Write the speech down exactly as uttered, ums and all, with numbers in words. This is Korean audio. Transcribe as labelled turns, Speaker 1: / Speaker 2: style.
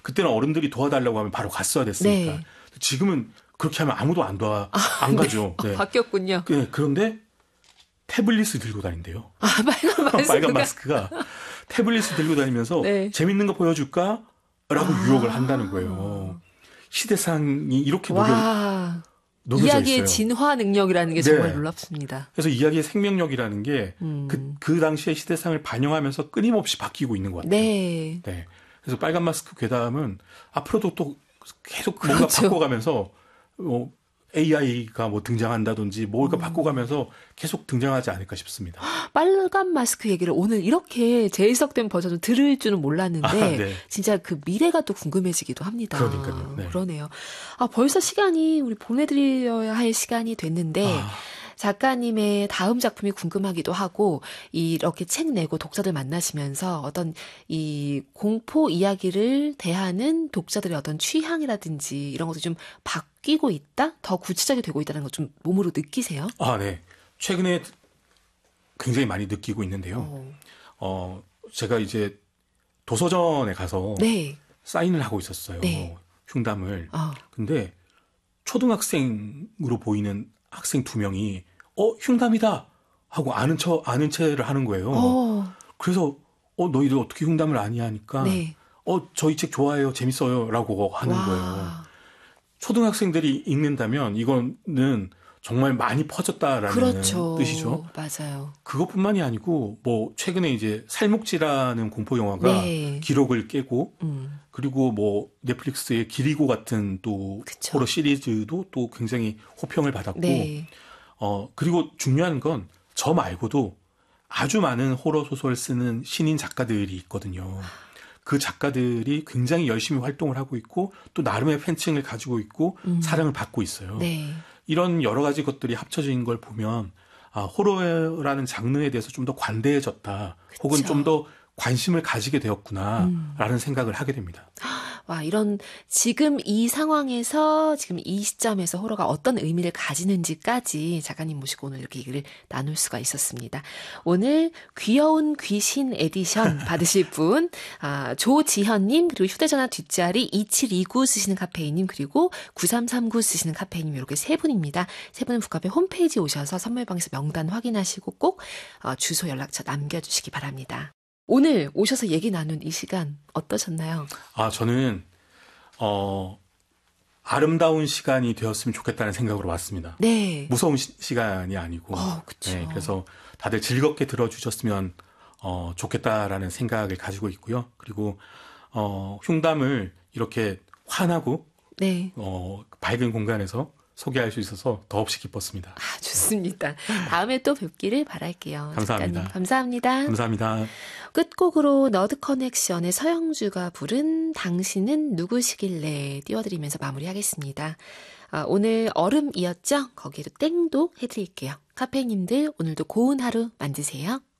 Speaker 1: 그때는 어른들이 도와달라고 하면 바로 갔어야 됐으니까.
Speaker 2: 네.
Speaker 1: 지금은 그렇게 하면 아무도 안 도와,
Speaker 2: 아,
Speaker 1: 안
Speaker 2: 네.
Speaker 1: 가죠. 네.
Speaker 2: 어, 바뀌었군요.
Speaker 1: 네, 그런데 태블릿을 들고 다닌대요.
Speaker 2: 아, 빨간 마스크가.
Speaker 1: 빨간 마스크가 태블릿을 들고 다니면서
Speaker 2: 네. 재밌는
Speaker 1: 거 보여줄까? 라고 아. 유혹을 한다는 거예요. 시대상이 이렇게 녹여, 녹여져
Speaker 2: 이야기의
Speaker 1: 있어요.
Speaker 2: 진화 능력이라는 게 정말 네. 놀랍습니다.
Speaker 1: 그래서 이야기의 생명력이라는 게 그 음. 그 당시의 시대상을 반영하면서 끊임없이 바뀌고 있는 것 같아요.
Speaker 2: 네.
Speaker 1: 네. 그래서 빨간 마스크 괴담은 앞으로도 또 계속 뭔가 그렇죠. 바꿔가면서 어, 에이아이가 뭐 등장한다든지 뭔가 음. 바꿔가면서 계속 등장하지 않을까 싶습니다.
Speaker 2: 빨간 마스크 얘기를 오늘 이렇게 재해석된 버전을 들을 줄은 몰랐는데 아, 네. 진짜 그 미래가 또 궁금해지기도 합니다.
Speaker 1: 그러니까요. 네.
Speaker 2: 그러네요. 아, 벌써 시간이 우리 보내드려야 할 시간이 됐는데 아. 작가님의 다음 작품이 궁금하기도 하고 이렇게 책 내고 독자들 만나시면서 어떤 이 공포 이야기를 대하는 독자들의 어떤 취향이라든지 이런 것도 좀 바뀌고 있다? 더 구체적이 되고 있다는 걸 좀 몸으로 느끼세요?
Speaker 1: 아, 네. 최근에 굉장히 많이 느끼고 있는데요. 오. 어, 제가 이제 도서전에 가서 네. 사인을 하고 있었어요. 네. 흉담을. 어. 근데 초등학생으로 보이는 학생 두 명이 어 흉담이다 하고 아는 척 아는 체를 하는 거예요. 오. 그래서 어 너희들 어떻게 흉담을 아니 하니까 네. 어 저희 책 좋아해요 재밌어요라고 하는 와. 거예요. 초등학생들이 읽는다면 이거는 정말 많이 퍼졌다라는
Speaker 2: 그렇죠.
Speaker 1: 뜻이죠.
Speaker 2: 맞아요.
Speaker 1: 그것뿐만이 아니고 뭐 최근에 이제 살묵지라는 공포 영화가 네. 기록을 깨고 음. 그리고 뭐 넷플릭스의 기리고 같은 또 그쵸. 호러 시리즈도 또 굉장히 호평을 받았고 네. 어 그리고 중요한 건 저 말고도 아주 많은 호러 소설 쓰는 신인 작가들이 있거든요. 그 작가들이 굉장히 열심히 활동을 하고 있고 또 나름의 팬층을 가지고 있고 음. 사랑을 받고 있어요. 네. 이런 여러 가지 것들이 합쳐진 걸 보면 아, 호러라는 장르에 대해서 좀 더 관대해졌다. 그쵸. 혹은 좀 더 관심을 가지게 되었구나라는 음. 생각을 하게 됩니다.
Speaker 2: 와, 이런 지금 이 상황에서 지금 이 시점에서 호러가 어떤 의미를 가지는지까지 작가님 모시고 오늘 이렇게 얘기를 나눌 수가 있었습니다. 오늘 귀여운 귀신 에디션 받으실 분 아, 조지현님 그리고 휴대전화 뒷자리 이칠이구 쓰시는 카페인님 그리고 구삼삼구 쓰시는 카페인님 이렇게 세 분입니다. 세 분은 북카페 홈페이지에 오셔서 선물방에서 명단 확인하시고 꼭 어, 주소 연락처 남겨주시기 바랍니다. 오늘 오셔서 얘기 나눈 이 시간 어떠셨나요?
Speaker 1: 아, 저는 어, 아름다운 시간이 되었으면 좋겠다는 생각으로 왔습니다.
Speaker 2: 네.
Speaker 1: 무서운 시, 시간이 아니고.
Speaker 2: 어, 그쵸.
Speaker 1: 네, 그래서 다들 즐겁게 들어주셨으면 어, 좋겠다라는 생각을 가지고 있고요. 그리고 어, 흉담을 이렇게 환하고 네. 어, 밝은 공간에서 소개할 수 있어서 더없이 기뻤습니다.
Speaker 2: 아, 좋습니다. 다음에 또 뵙기를 바랄게요.
Speaker 1: 감사합니다.
Speaker 2: 작가님, 감사합니다.
Speaker 1: 감사합니다.
Speaker 2: 끝곡으로 너드 커넥션의 서영주가 부른 당신은 누구시길래 띄워드리면서 마무리하겠습니다. 아, 오늘 얼음이었죠? 거기에도 땡도 해드릴게요. 카페님들 오늘도 고운 하루 만드세요.